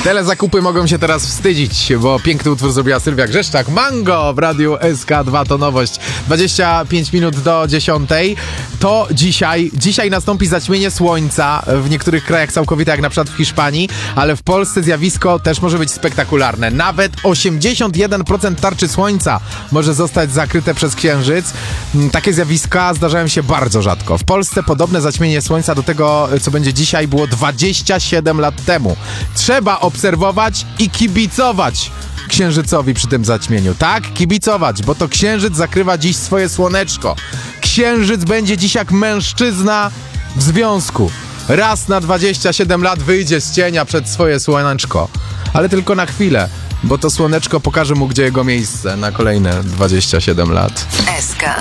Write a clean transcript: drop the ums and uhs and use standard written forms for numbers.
Telezakupy mogą się teraz wstydzić, bo piękny utwór zrobiła Sylwia Grzeszczak. Mango w Radiu SK2 to nowość. 25 minut do 10. To dzisiaj nastąpi zaćmienie słońca w niektórych krajach całkowite, jak na przykład w Hiszpanii, ale w Polsce zjawisko też może być spektakularne. Nawet 81% tarczy słońca może zostać zakryte przez księżyc. Takie zjawiska zdarzają się bardzo rzadko. W Polsce podobne zaćmienie słońca do tego, co będzie dzisiaj, było 27 lat temu. Trzeba obserwować i kibicować księżycowi przy tym zaćmieniu. Tak, kibicować, bo to księżyc zakrywa dziś swoje słoneczko. Księżyc będzie dziś jak mężczyzna w związku. Raz na 27 lat wyjdzie z cienia przed swoje słoneczko. Ale tylko na chwilę, bo to słoneczko pokaże mu, gdzie jego miejsce na kolejne 27 lat. SK.